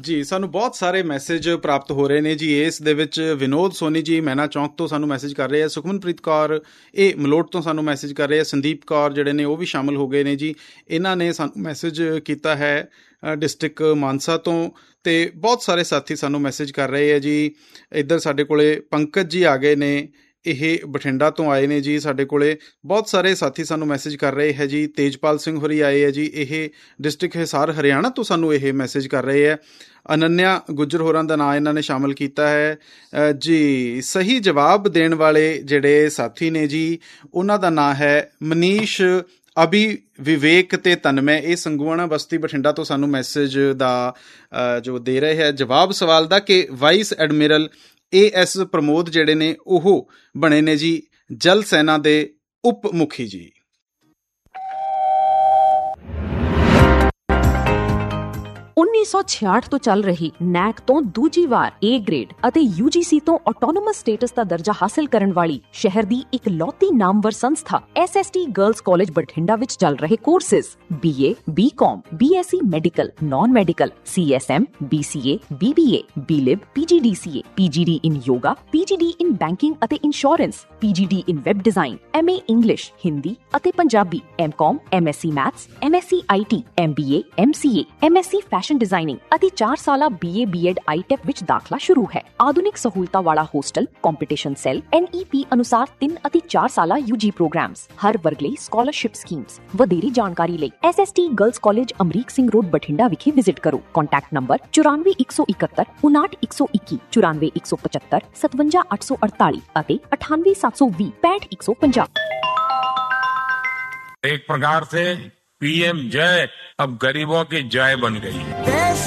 ਜੀ, ਸਾਨੂੰ ਬਹੁਤ ਸਾਰੇ ਮੈਸੇਜ ਪ੍ਰਾਪਤ ਹੋ ਰਹੇ ਨੇ ਜੀ। ਇਸ ਦੇ ਵਿੱਚ ਵਿਨੋਦ ਸੋਨੀ ਜੀ ਮੈਨਾ ਚੌਂਕ ਤੋਂ ਸਾਨੂੰ ਮੈਸੇਜ ਕਰ ਰਹੇ ਆ। ਸੁਖਮਨਪ੍ਰੀਤ ਕੌਰ ਇਹ ਮਲੋਟ ਤੋਂ ਸਾਨੂੰ ਮੈਸੇਜ ਕਰ ਰਹੇ ਆ। ਸੰਦੀਪ ਕੌਰ ਜਿਹੜੇ ਨੇ ਉਹ ਵੀ ਸ਼ਾਮਲ ਹੋ ਗਏ ਨੇ ਜੀ। ਇਹਨਾਂ ਨੇ ਸਾਨੂੰ ਮੈਸੇਜ ਕੀਤਾ ਹੈ ਡਿਸਟ੍ਰਿਕਟ ਮਾਨਸਾ ਤੋਂ, ਅਤੇ ਬਹੁਤ ਸਾਰੇ ਸਾਥੀ ਸਾਨੂੰ ਮੈਸੇਜ ਕਰ ਰਹੇ ਆ ਜੀ। ਇੱਧਰ ਸਾਡੇ ਕੋਲੇ ਪੰਕਜ ਜੀ ਆ ਗਏ ਨੇ, ਇਹ ਬਠਿੰਡਾ ਤੋਂ ਆਏ ਨੇ ਜੀ। ਸਾਡੇ ਕੋਲੇ ਬਹੁਤ ਸਾਰੇ ਸਾਥੀ ਸਾਨੂੰ ਮੈਸੇਜ ਕਰ ਰਹੇ ਹੈ ਜੀ। ਤੇਜਪਾਲ ਸਿੰਘ ਹੋਰੀ ਆਏ ਹੈ ਜੀ, ਇਹ ਡਿਸਟ੍ਰਿਕਟ ਹਿਸਾਰ ਹਰਿਆਣਾ ਤੋਂ ਸਾਨੂੰ ਇਹ ਮੈਸੇਜ ਕਰ ਰਹੇ ਹੈ। ਅਨੰਨਿਆ ਗੁੱਜਰ ਹੋਰਾਂ ਦਾ ਨਾਂ ਇਹਨਾਂ ਨੇ ਸ਼ਾਮਲ ਕੀਤਾ ਹੈ ਜੀ। ਸਹੀ ਜਵਾਬ ਦੇਣ ਵਾਲੇ ਜਿਹੜੇ ਸਾਥੀ ਨੇ ਜੀ, ਉਹਨਾਂ ਦਾ ਨਾਂ ਹੈ ਮਨੀਸ਼, ਅਭੀ, ਵਿਵੇਕ ਅਤੇ ਤਨਮੈ। ਇਹ ਸੰਗੂਆਣਾ ਬਸਤੀ ਬਠਿੰਡਾ ਤੋਂ ਸਾਨੂੰ ਮੈਸੇਜ ਦਾ ਜੋ ਦੇ ਰਹੇ ਹੈ ਜਵਾਬ ਸਵਾਲ ਦਾ, ਕਿ ਵਾਈਸ ਐਡਮਿਰਲ AS ਪ੍ਰਮੋਦ ਜਿਹੜੇ ਨੇ ਉਹ ਬਣੇ ਨੇ ਜੀ ਜਲ ਸੈਨਾ ਦੇ ਉਪ ਮੁਖੀ ਜੀ। (1966) ਤੋਂ ਚੱਲ ਰਹੀ ਨੈਕ ਤੋਂ ਦੂਜੀ ਵਾਰ A ਗ੍ਰੇਡ ਅਤੇ UGC ਤੋਂ ਆਟੋਨੋਮਸ ਸਟੇਟਸ ਦਾ ਦਰਜਾ ਹਾਸਲ ਕਰਨ ਵਾਲੀ ਸ਼ਹਿਰ ਦੀ ਇੱਕ ਲੌਤੀ ਨਾਮਵਰ ਸੰਸਥਾ SST ਗਰਲਜ਼ ਕਾਲਜ ਬਠਿੰਡਾ ਵਿੱਚ ਚੱਲ ਰਹੇ courses BA, BCom, BSc medical, non medical, CSM, BCA, BBA, BLib, PGDCA, PGD in yoga, PGD in banking ਅਤੇ insurance, PGD in web design, MA English, Hindi ਅਤੇ Punjabi, MCom, MSc maths, MSc IT, MBA, MCA, MSc fashion designing ਅਤੇ 4 ਸਾਲਾ BA B.Ed ITEP ਵਿੱਚ ਦਾਖਲਾ ਸ਼ੁਰੂ ਹੈ। ਆਧੁਨਿਕ ਸਹੂਲਤਾਂ ਵਾਲਾ ਹੋਸਟਲ, ਕੰਪੀਟੀਸ਼ਨ ਸੈੱਲ, NEP ਅਨੁਸਾਰ 3 ਅਤੇ 4 ਸਾਲਾ UG ਪ੍ਰੋਗਰਾਮਸ, ਹਰ ਵਰਗ ਲਈ ਸਕਾਲਰਸ਼ਿਪ ਸਕੀਮਸ। ਵਧੇਰੀ ਜਾਣਕਾਰੀ ਲਈ SST girls college Amrik Singh road Bathinda ਵਿਖੇ ਵਿਜ਼ਿਟ ਕਰੋ। ਕੰਟੈਕਟ ਨੰਬਰ 94 171 59 121, 94 175 57 848 ਅਤੇ 98 720 65 150। एक प्रकार से PM जय अब गरीबों की जय बन गई है।